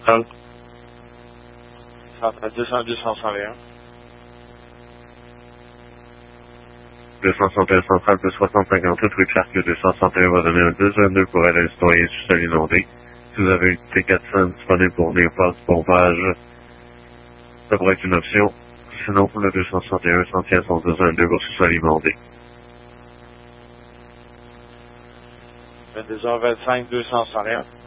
Allô? Centre 200-261. 261 centrale de 358 rue Clark, le 261 va donner un 222 pour aller citoyen sous sol inondé. Si vous avez une T400 disponible pour venir faire du pompage, ça pourrait être une option. Sinon, pour le 261, s'en tient à son 222 pour sous sol inondé. 22h25, 261.